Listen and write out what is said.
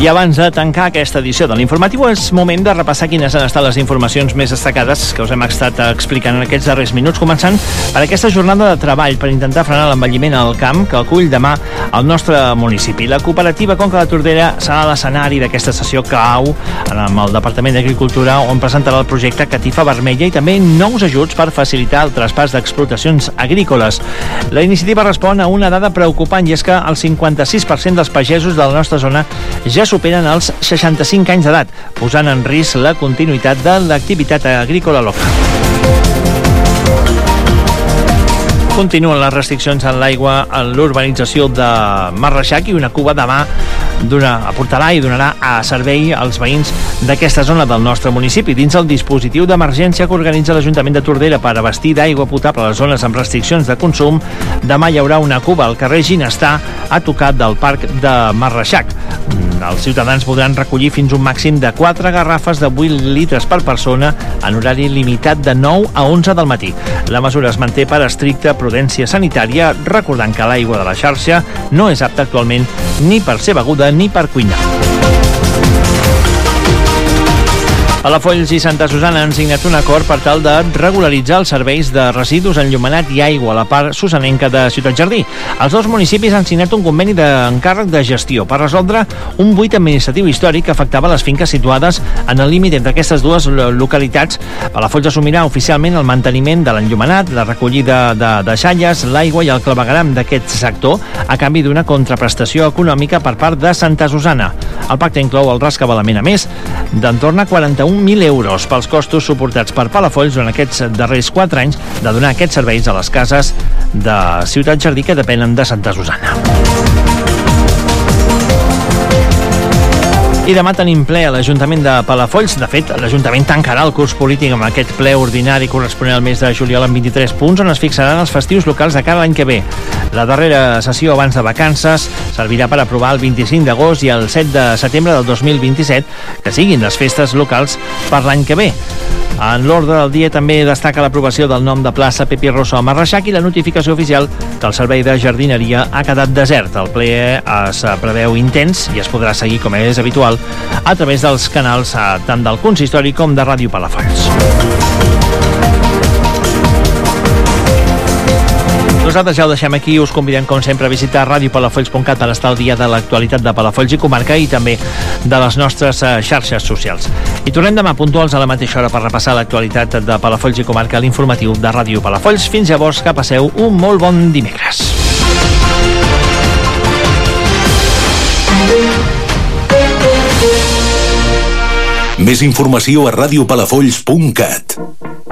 I abans de tancar aquesta edició de l'informatiu és moment de repassar quines han estat les informacions més destacades que us hem estat explicant en aquests darrers minuts, començant per aquesta jornada de treball per intentar frenar l'envelliment al camp que acull demà al nostre municipi. La cooperativa Conca de Tordera serà l'escenari d'aquesta sessió clau amb el Departament d'Agricultura, on presentarà el projecte Catifa Vermella i també nous ajuts per facilitar el traspàs d'explotacions agrícoles. La iniciativa respon a una dada preocupant, i és que el 56% dels pagesos de la nostra zona ja superen els 65 anys d'edat, posant en risc la continuïtat de l'activitat agrícola local. Continuen les restriccions en l'aigua en l'urbanització de Marreixac i una cuba demà aportarà i donarà a servei als veïns d'aquesta zona del nostre municipi. Dins el dispositiu d'emergència que organitza l'Ajuntament de Tordera per abastir d'aigua potable a les zones amb restriccions de consum, demà hi haurà una cuba al carrer Ginestar a tocar del Parc de Marreixac. Els ciutadans podran recollir fins un màxim de 4 garrafes de 8 litres per persona en horari limitat de 9 a 11 del matí. La mesura es manté per estricta prudència sanitària, recordant que l'aigua de la xarxa no és apta actualment ni per ser beguda ni per cuinar. Palafolls i Santa Susana han signat un acord per tal de regularitzar els serveis de residus enllumenat i aigua a la part susanenca de Ciutat Jardí. Els dos municipis han signat un conveni d'encàrrec de gestió per resoldre un buit administratiu històric que afectava les finques situades en el límit entre aquestes dues localitats. Palafolls assumirà oficialment el manteniment de l'enllumenat, la recollida de deixalles, l'aigua i el clavegueram d'aquest sector a canvi d'una contraprestació econòmica per part de Santa Susana. El pacte inclou el rescabalament, a més, d'entorn a 41.000 euros pels costos suportats per Palafolls durant aquests darrers 4 anys de donar aquests serveis a les cases de Ciutat Jardí que depenen de Santa Susana. I demà tenim ple a l'Ajuntament de Palafolls. De fet, l'Ajuntament tancarà el curs polític amb aquest ple ordinari corresponent al mes de juliol amb 23 punts on es fixaran els festius locals de cara a l'any que ve. La darrera sessió abans de vacances servirà per aprovar el 25 d'agost i el 7 de setembre del 2027 que siguin les festes locals per l'any que ve. En l'ordre del dia també destaca l'aprovació del nom de plaça Pepi Rosso a Marreixac i la notificació oficial que el servei de jardineria ha quedat desert. El ple es preveu intens i es podrà seguir, com és habitual, a través dels canals tant del consistori com de Ràdio Palafolls. Nosaltres ja ho deixem aquí, us convidem com sempre a visitar radiopalafolls.cat per estar al dia de l'actualitat de Palafolls i comarca i també de les nostres xarxes socials. I tornem demà puntuals a la mateixa hora per repassar l'actualitat de Palafolls i comarca a l'informatiu de Ràdio Palafolls. Fins llavors, que passeu un molt bon dimecres. Més informació a radiopalafolls.cat.